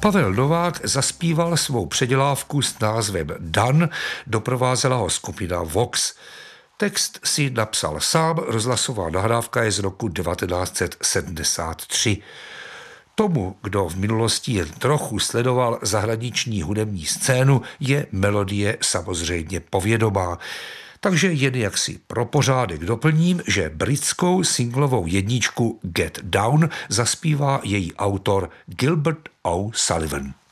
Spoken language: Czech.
Pavel Novák zaspíval svou předělávku s názvem Dan, doprovázela ho skupina Vox. Text si napsal sám, rozhlasová nahrávka je z roku 1973. Tomu, kdo v minulosti jen trochu sledoval zahraniční hudební scénu, je melodie samozřejmě povědomá. Takže jen jaksi pro pořádek doplním, že britskou singlovou jedničku Get Down zaspívá její autor Gilbert O'Sullivan.